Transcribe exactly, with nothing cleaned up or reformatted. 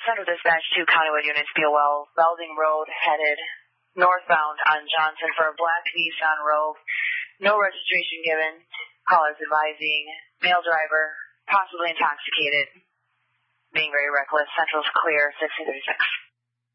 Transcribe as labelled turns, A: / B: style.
A: Central Dispatch two Countywood units, B O L, Belding Road, headed northbound on Johnson for a black Nissan Rogue. No registration given. Callers advising male driver, possibly intoxicated, being very reckless. Central's clear, sixty thirty-six.